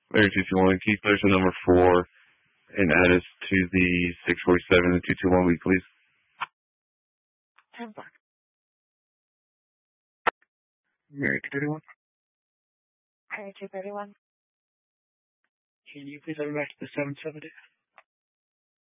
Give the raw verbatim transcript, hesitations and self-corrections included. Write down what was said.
Mary two two one, can you place the number four and add us to the six forty-seven and two two one week, please? ten back. Mary two thirty-one. Mary two thirty-one. Can you please have it back to the seven seventy?